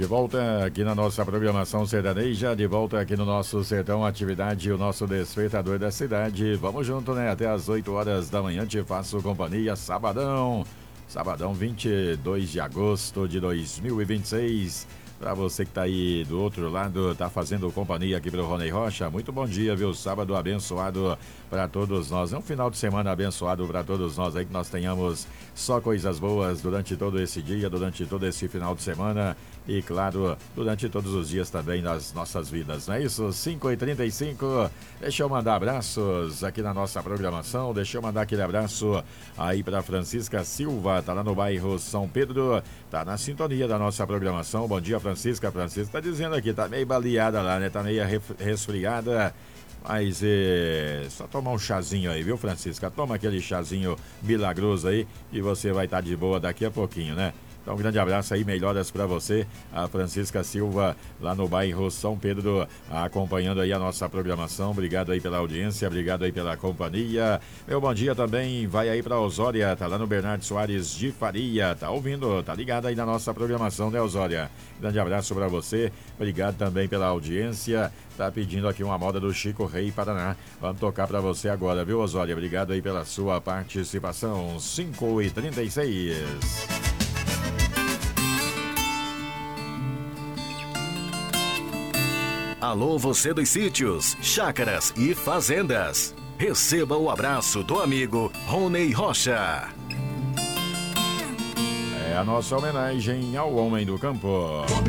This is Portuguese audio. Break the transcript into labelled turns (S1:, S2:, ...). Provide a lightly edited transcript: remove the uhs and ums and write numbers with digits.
S1: De volta aqui na nossa programação sertaneja, de volta aqui no nosso Sertão Atividade, o nosso despertador da cidade. Vamos junto, né? Até as 8 horas da manhã te faço companhia, sabadão 22 de agosto de 2026. Para você que tá aí do outro lado, tá fazendo companhia aqui pro Rony Rocha, muito bom dia, viu? Sábado abençoado para todos nós. É um final de semana abençoado para todos nós aí, que nós tenhamos só coisas boas durante todo esse dia, durante todo esse final de semana e, claro, durante todos os dias também nas nossas vidas, não é isso? 5h35, deixa eu mandar abraços aqui na nossa programação, deixa eu mandar aquele abraço aí para Francisca Silva, tá lá no bairro São Pedro, tá na sintonia da nossa programação. Bom dia, Francisca. Francisca tá dizendo aqui, tá meio baleada lá, né? Tá meio resfriada, mas só tomar um chazinho aí, viu, Francisca? Toma aquele chazinho milagroso aí e você vai estar de boa daqui a pouquinho, né? Então, um grande abraço aí, melhoras para você, a Francisca Silva, lá no bairro São Pedro, acompanhando aí a nossa programação. Obrigado aí pela audiência, obrigado aí pela companhia. Meu bom dia também vai aí para Osória, tá lá no Bernardo Soares de Faria, tá ouvindo, tá ligado aí na nossa programação, né, Osória? Grande abraço para você, obrigado também pela audiência. Tá pedindo aqui uma moda do Chico Rei Paraná. Vamos tocar para você agora, viu, Osória? Obrigado aí pela sua participação. 5h36.
S2: Alô, você dos sítios, chácaras e fazendas. Receba o abraço do amigo Rony Rocha.
S1: É a nossa homenagem ao homem do campo.